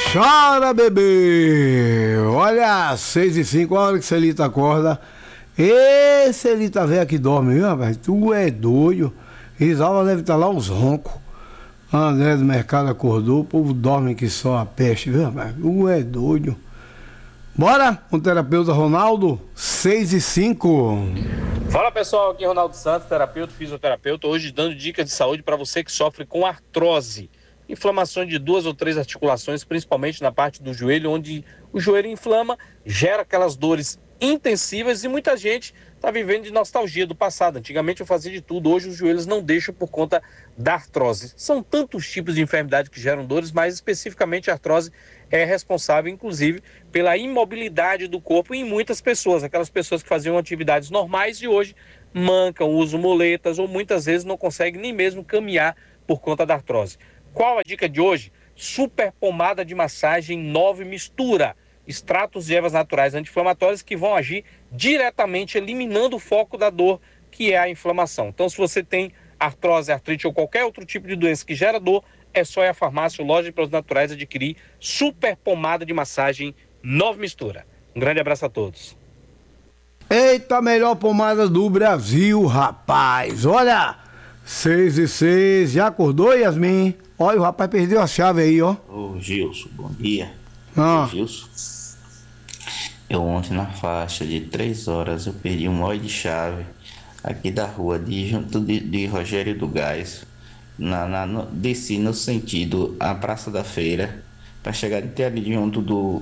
Chora, bebê! Olha, 6h05, a hora que Celita acorda. Ê, Celita velha que dorme, viu, rapaz? Tu é doido. Risalva deve estar lá os roncos. André do Mercado acordou, o povo dorme que só a peste, viu, rapaz? Tu é doido. Bora com o terapeuta Ronaldo, 6h05. Fala pessoal, aqui é Ronaldo Santos, terapeuta, fisioterapeuta, hoje dando dicas de saúde para você que sofre com artrose, inflamações de 2 ou 3 articulações, principalmente na parte do joelho, onde o joelho inflama, gera aquelas dores intensivas e muita gente está vivendo de nostalgia do passado. Antigamente eu fazia de tudo, hoje os joelhos não deixam por conta da artrose. São tantos tipos de enfermidade que geram dores, mas especificamente a artrose é responsável, inclusive, pela imobilidade do corpo em muitas pessoas, aquelas pessoas que faziam atividades normais e hoje mancam, usam muletas ou muitas vezes não conseguem nem mesmo caminhar por conta da artrose. Qual a dica de hoje? Super pomada de massagem 9 mistura. Extratos de ervas naturais anti-inflamatórias que vão agir diretamente eliminando o foco da dor, que é a inflamação. Então, se você tem artrose, artrite ou qualquer outro tipo de doença que gera dor, é só ir à farmácia ou loja de produtos naturais adquirir super pomada de massagem 9 mistura. Um grande abraço a todos. Eita, melhor pomada do Brasil, rapaz. Olha, 6h06. Já acordou, Yasmin? Olha, o rapaz perdeu a chave aí, ó. Ô, Gilson, bom dia. Gilson, eu ontem na faixa de 3 horas eu perdi um molho de chave aqui da rua, junto de Rogério do Gás. Desci no sentido a Praça da Feira para chegar até ali junto do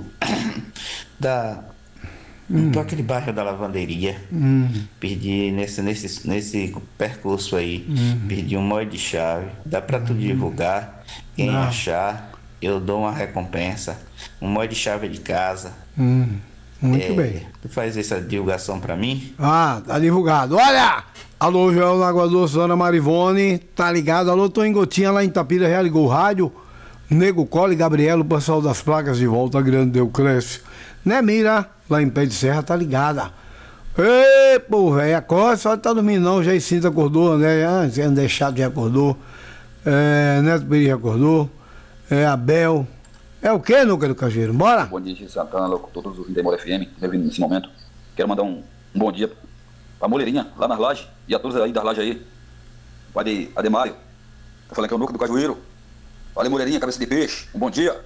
aquele bairro da Lavanderia. Perdi nesse percurso aí, perdi um molho de chave. Dá para tu divulgar, quem achar eu dou uma recompensa, um molho de chave de casa. Muito bem. Tu faz essa divulgação para mim? Ah, tá divulgado. Olha! Alô, João Lagoa Doce, Dona Marivone, tá ligado? Alô, tô em Gotinha, lá em Tapira, já ligou o rádio. Nego Cole, Gabriela, o pessoal das placas de Volta Grande, Deuclésio. Né, Mira? Lá em Pé de Serra, tá ligada. Ei, pô, velho, acorda, só tá dormindo não, já Cinta acordou, André Chato já acordou. Neto Peri já acordou. Abel. É o que, Nuca do Cajueiro? Bora? Bom dia, Gil Santana, locutor do Demora FM, nesse momento. Quero mandar um bom dia pra Moleirinha, lá nas lajes, e a todos aí das lajes aí. O padre Ademário, tá falando que é o Nuca do Cajueiro. Valeu, Moleirinha, cabeça de peixe, um bom dia.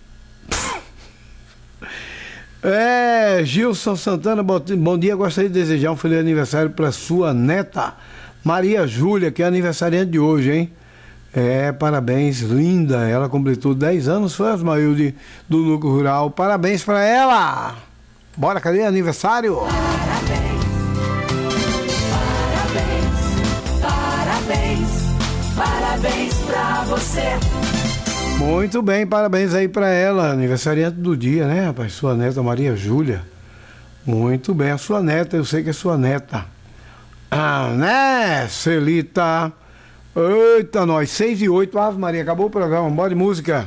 Gilson Santana, bom dia, gostaria de desejar um feliz aniversário para sua neta, Maria Júlia, que é aniversariante de hoje, hein? Parabéns, linda, ela completou 10 anos, foi as Mailde do Núcleo Rural, parabéns para ela! Bora, cadê aniversário? Parabéns pra você. Muito bem, parabéns aí pra ela, aniversariante do dia, né, rapaz? Sua neta Maria Júlia. Muito bem, a sua neta, eu sei que é sua neta. Né, Celita? Eita, nós, 6h08, Ave Maria, acabou o programa, bora de música.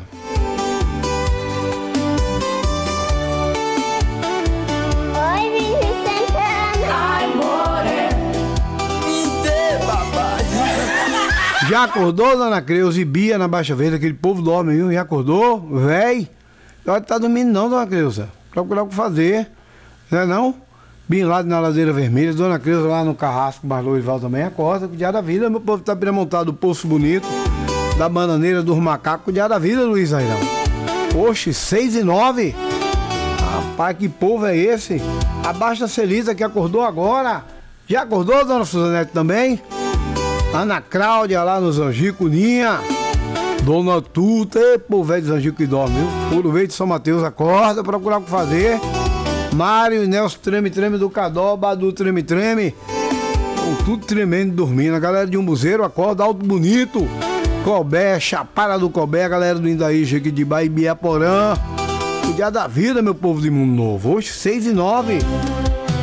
Já acordou, Dona Creuza e Bia na Baixa Verde? Aquele povo dorme, viu? Já acordou? Véi? Não tá dormindo não, Dona Creuza. Procurar o que fazer. Não é não? Bin Laden na Ladeira Vermelha, Dona Creuza lá no Carrasco, Barlourival também acorda. Cuidar da vida, meu povo tá montado do Poço Bonito, da Bananeira dos Macacos. Cuidar da vida, Luiz Airão. Oxe, 6h09. Rapaz, que povo é esse? Abaixo da Celita que acordou agora. Já acordou, Dona Suzanete também? Ana Cláudia lá no Zangico, Ninha, Dona Tuta, pô, velho do Zangico que dorme, viu? Ouro Verde de São Mateus, acorda, procurar o que fazer. Mário e Nelson Treme do Cadó, Badu Treme, tudo tremendo dormindo. A galera de Umbuzeiro acorda, Alto Bonito, Cobé, Chapada do Cobé, a galera do Indaí, Jequitibá e Biaporã. Cuidar da vida, meu povo de Mundo Novo. Hoje, 6h09.